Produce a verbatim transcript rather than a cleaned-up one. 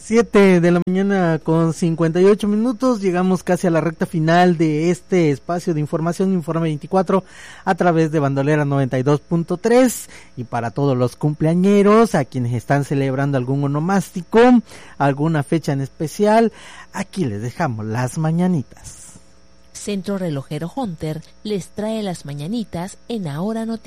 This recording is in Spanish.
Siete de la mañana con cincuenta y ocho minutos, llegamos casi a la recta final de este espacio de información, Informe veinticuatro, a través de Bandolera noventa y dos punto tres, y para todos los cumpleañeros, a quienes están celebrando algún onomástico, alguna fecha en especial, aquí les dejamos las mañanitas. Centro Relojero Hunter les trae las mañanitas en Ahora Noticias.